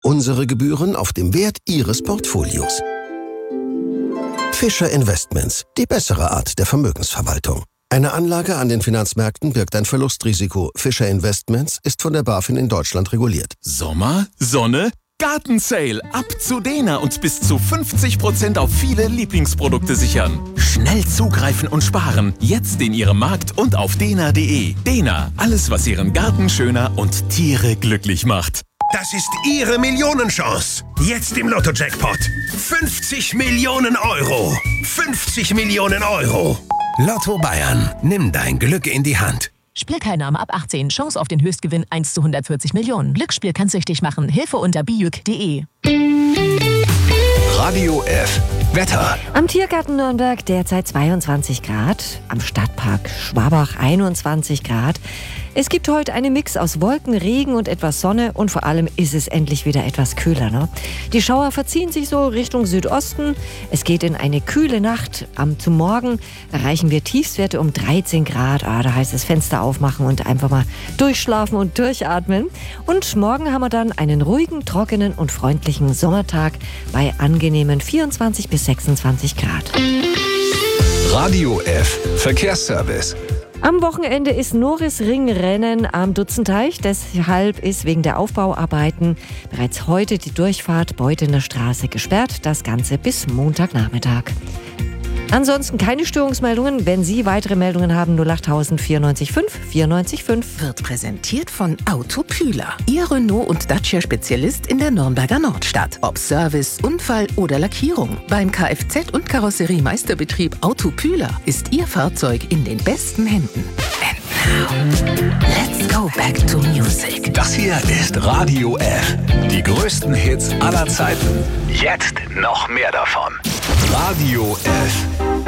unsere Gebühren auf dem Wert Ihres Portfolios. Fischer Investments, die bessere Art der Vermögensverwaltung. Eine Anlage an den Finanzmärkten birgt ein Verlustrisiko. Fischer Investments ist von der BaFin in Deutschland reguliert. Sommer, Sonne, Gartensale. Ab zu Dena und bis zu 50% auf viele Lieblingsprodukte sichern. Schnell zugreifen und sparen. Jetzt in Ihrem Markt und auf dena.de. Dena, alles was Ihren Garten schöner und Tiere glücklich macht. Das ist Ihre Millionenchance. Jetzt im Lotto-Jackpot. 50 Millionen Euro. 50 Millionen Euro. Lotto Bayern. Nimm dein Glück in die Hand. Spielteilnahme ab 18. Chance auf den Höchstgewinn 1 zu 140 Millionen. Glücksspiel kann süchtig machen. Hilfe unter bijuk.de. Radio F. Wetter. Am Tiergarten Nürnberg derzeit 22 Grad. Am Stadtpark Schwabach 21 Grad. Es gibt heute einen Mix aus Wolken, Regen und etwas Sonne und vor allem ist es endlich wieder etwas kühler. Ne? Die Schauer verziehen sich so Richtung Südosten. Es geht in eine kühle Nacht. Zum Morgen erreichen wir Tiefstwerte um 13 Grad. Da heißt es Fenster aufmachen und einfach mal durchschlafen und durchatmen. Und morgen haben wir dann einen ruhigen, trockenen und freundlichen Sommertag bei angenehmen 24 bis 26 Grad. Radio F. Verkehrsservice. Am Wochenende ist Norisringrennen am Dutzenteich. Deshalb ist wegen der Aufbauarbeiten bereits heute die Durchfahrt Beuthener Straße gesperrt. Das Ganze bis Montagnachmittag. Ansonsten keine Störungsmeldungen. Wenn Sie weitere Meldungen haben, 08000 94 5 94 5. Wird präsentiert von Autopühler. Ihr Renault- und Dacia-Spezialist in der Nürnberger Nordstadt. Ob Service, Unfall oder Lackierung. Beim Kfz- und Karosseriemeisterbetrieb Autopühler ist Ihr Fahrzeug in den besten Händen. And now, let's go back to music. Das hier ist Radio F. Die größten Hits aller Zeiten. Jetzt noch mehr davon. Radio F.